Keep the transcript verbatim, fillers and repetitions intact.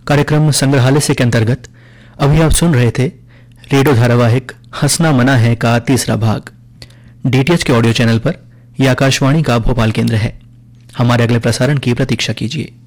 कार्यक्रम संग्रहालय से के अंतर्गत अभी आप सुन रहे थे रेडियो धारावाहिक हंसना मना है का तीसरा भाग। डीटीएच के ऑडियो चैनल पर यह आकाशवाणी का भोपाल केंद्र है। हमारे अगले प्रसारण की प्रतीक्षा कीजिए।